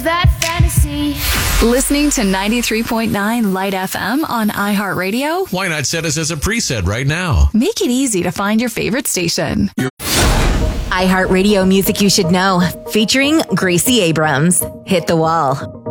is that fantasy? Listening to 93.9 Light FM on iHeartRadio? Why not set us as a preset right now? Make it easy to find your favorite station. iHeartRadio Music You Should Know, featuring Gracie Abrams. Hit the Wall.